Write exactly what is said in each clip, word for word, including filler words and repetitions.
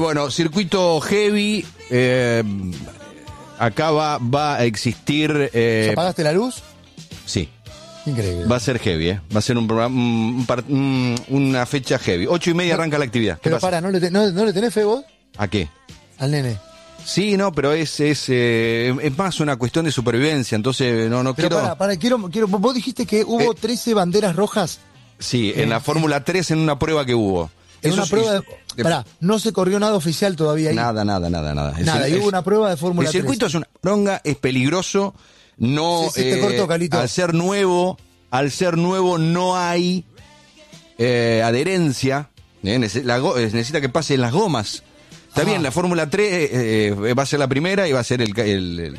Bueno, circuito heavy, eh, acá va, va a existir... Eh, ¿Apagaste la luz? Sí. Increíble. Va a ser heavy, ¿eh? Va a ser un programa, un, un, una fecha heavy. Ocho y media no, arranca la actividad. ¿Qué pero pasa? para, ¿no le, te, no, ¿no le tenés fe vos? ¿A qué? Al nene. Sí, no, pero es es, eh, es más una cuestión de supervivencia, entonces no, no pero quiero... para, para, quiero, quiero... Vos dijiste que hubo eh, trece banderas rojas. Sí, eh, en la Fórmula tres en una prueba que hubo. En Eso una prueba es, de... Pará, no se corrió nada oficial todavía ahí. Nada, nada, nada, nada. Nada, el, y hubo una prueba de Fórmula tres. El circuito es una bronga, es peligroso, no... Sí, sí, te eh, cortó, Calito. Al ser nuevo, al ser nuevo no hay eh, adherencia, eh, nece- la go- necesita que pasen las gomas. Está Ah. bien, la Fórmula tres eh, eh, va a ser la primera y va a ser el, el, el,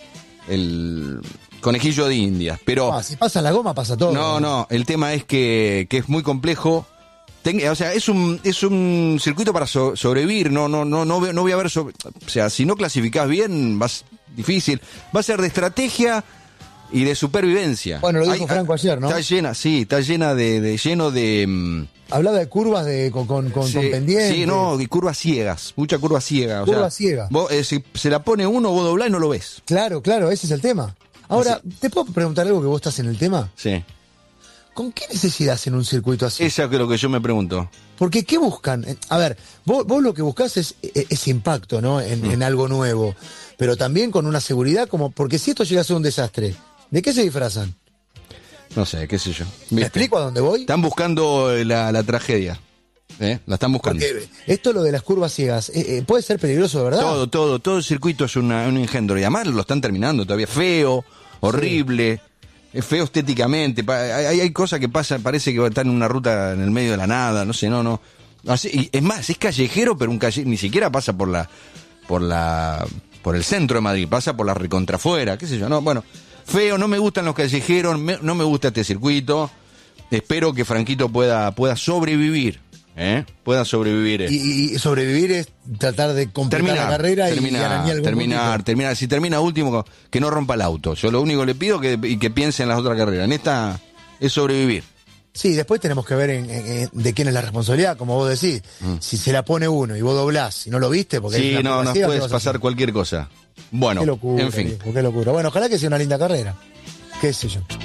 el conejillo de Indias, pero... Ah, si pasa la goma, pasa todo. No, no, el tema es que, que es muy complejo. Ten, o sea, es un es un circuito para so, sobrevivir, no no no no, no voy a ver sobre, o sea, si no clasificás bien, vas difícil, va a ser de estrategia y de supervivencia. Bueno, lo dijo Hay, Franco ayer, ¿no? Está llena, sí, está llena de, de lleno de Hablaba de curvas de con, con, con, sí, con pendientes. Sí, no, y curvas ciegas, mucha curva ciega, o Curva sea, ciega. Vos, eh, si se la pone uno, vos doblás y no lo ves. Claro, claro, ese es el tema. Ahora, Así. ¿te puedo preguntar algo que vos estás en el tema? Sí. ¿Con qué necesidad hacen un circuito así? Eso es lo que yo me pregunto. Porque, ¿qué buscan? Eh, A ver, vos, vos lo que buscás es ese impacto, ¿no? En, mm. en algo nuevo. Pero también con una seguridad como... Porque si esto llega a ser un desastre, ¿de qué se disfrazan? No sé, qué sé yo. ¿Me explico a dónde voy? Están buscando la, la tragedia. ¿Eh? La están buscando. Porque esto lo de las curvas ciegas, eh, eh, ¿puede ser peligroso de verdad? Todo, todo, todo el circuito es una, un engendro. Y además lo están terminando todavía. Feo, horrible, sí. Es feo estéticamente. Hay, hay cosas que pasan, parece que están en una ruta en el medio de la nada, no sé, no, no. Así, y es más, es callejero, pero un calle, ni siquiera pasa por la, por la, por el centro de Madrid, pasa por la recontrafuera, qué sé yo, no, bueno, feo, no me gustan los callejeros, me, no me gusta este circuito. Espero que Franquito pueda, pueda sobrevivir. ¿Eh? Pueda sobrevivir. Eh. Y, y sobrevivir es tratar de completar terminar, la carrera terminar, y ganar algún terminar, puntito. terminar. Si termina último, que no rompa el auto. Yo lo único que le pido que, y que piense en las otras carreras. En esta es sobrevivir. Sí, después tenemos que ver en, en, en, de quién es la responsabilidad, como vos decís. Mm. Si se la pone uno y vos doblás y no lo viste, porque sí, no, nos puede pasar cualquier cosa. Bueno, qué locura, en fin. Viejo, qué locura. Bueno, ojalá que sea una linda carrera. Qué sé yo.